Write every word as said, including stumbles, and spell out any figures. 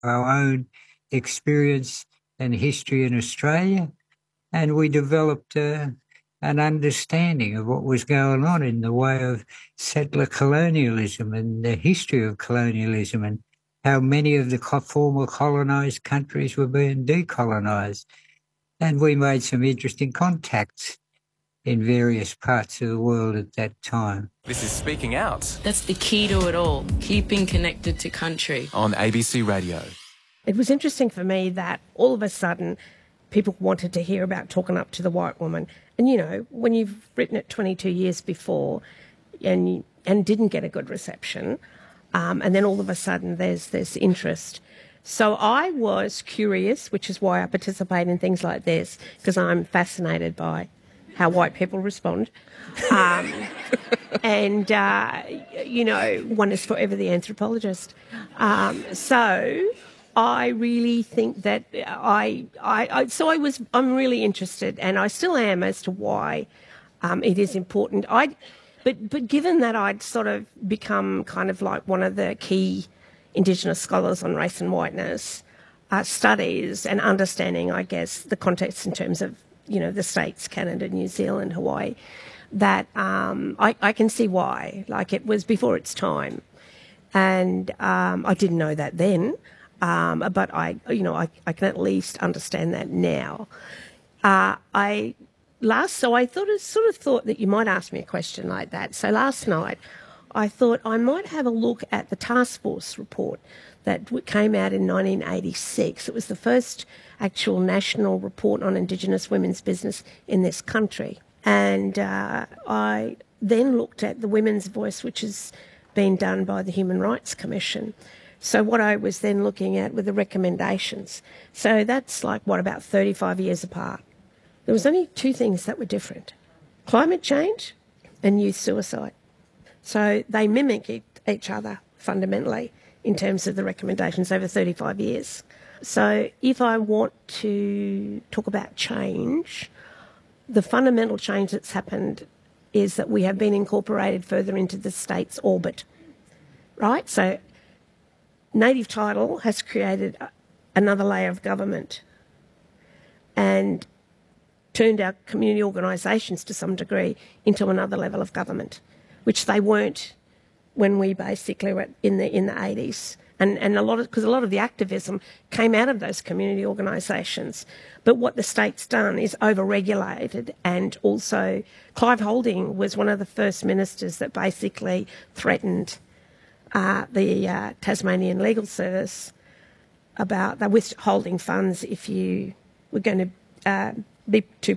our own experience and history in Australia, and we developed uh, an understanding of what was going on in the way of settler colonialism and the history of colonialism and how many of the co- former colonised countries were being decolonised. And we made some interesting contacts in various parts of the world at that time. This is Speaking Out. That's the key to it all, keeping connected to country. On A B C Radio. It was interesting for me that all of a sudden people wanted to hear about talking up to the white woman. And, you know, when you've written it twenty-two years before and and didn't get a good reception, um, and then all of a sudden there's this interest. So I was curious, which is why I participate in things like this, because I'm fascinated by how white people respond. Um, and, uh, you know, one is forever the anthropologist. Um, so I really think that I, I, I, so I was, I'm really interested, and I still am, as to why um, it is important. I, but, but given that I'd sort of become kind of like one of the key Indigenous scholars on race and whiteness, uh, studies and understanding, I guess, the context in terms of, you know, the States, Canada, New Zealand, Hawaii, that um, I, I can see why. Like, it was before its time. And um, I didn't know that then, um, but I, you know, I, I can at least understand that now. Uh, I last, so I thought, sort of thought that you might ask me a question like that. So last night, I thought I might have a look at the task force report that came out in nineteen eighty-six. It was the first actual national report on Indigenous women's business in this country. And uh, I then looked at the Women's Voice, which has been done by the Human Rights Commission. So what I was then looking at were the recommendations. So that's like, what, about thirty-five years apart. There was only two things that were different: climate change and youth suicide. So they mimic each other fundamentally in terms of the recommendations over thirty-five years. So if I want to talk about change, the fundamental change that's happened is that we have been incorporated further into the state's orbit, right? So native title has created another layer of government and turned our community organisations to some degree into another level of government, which they weren't when we basically were in the in the eighties. And, and a lot of, because a lot of the activism came out of those community organisations. But what the state's done is over-regulated, and also Clive Holding was one of the first ministers that basically threatened uh, the uh, Tasmanian Legal Service about the withholding funds if you were going to uh, be too